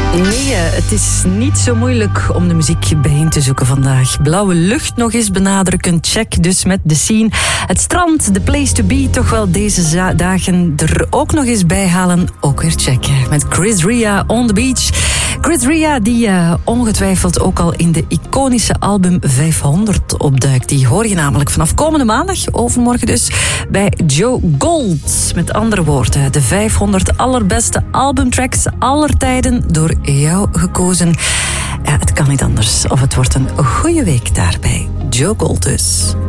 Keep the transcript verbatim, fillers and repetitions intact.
Nee, het is niet zo moeilijk om de muziek bijeen te zoeken vandaag. Blauwe lucht nog eens benadrukken, check dus met The Scene. Het strand, the place to be, toch wel deze za- dagen er ook nog eens bij halen. Ook weer checken met Chris Ria on the beach. Chris Ria die uh, ongetwijfeld ook al in de iconische album vijfhonderd opduikt. Die hoor je namelijk vanaf komende maandag, overmorgen dus, bij Joe Gold. Met andere woorden, de vijfhonderd allerbeste albumtracks aller tijden door jou gekozen. Ja, het kan niet anders. Of het wordt een goede week daarbij. Joe Gold dus.